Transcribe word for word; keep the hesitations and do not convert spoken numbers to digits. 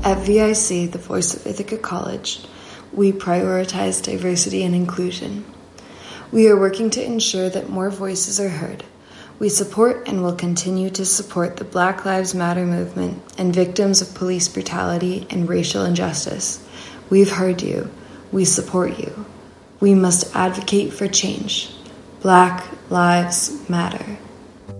At V I C, the voice of Ithaca College, we prioritize diversity and inclusion. We are working to ensure that more voices are heard. We support and will continue to support the Black Lives Matter movement and victims of police brutality and racial injustice. We've heard you. We support you. We must advocate for change. Black Lives Matter.